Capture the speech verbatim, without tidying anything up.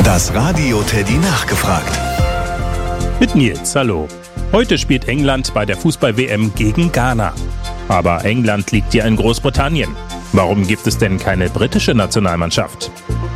Das Radio Teddy nachgefragt. Mit Nils, hallo. Heute spielt England bei der Fußball-W M gegen Ghana. Aber England liegt ja in Großbritannien. Warum gibt es denn keine britische Nationalmannschaft?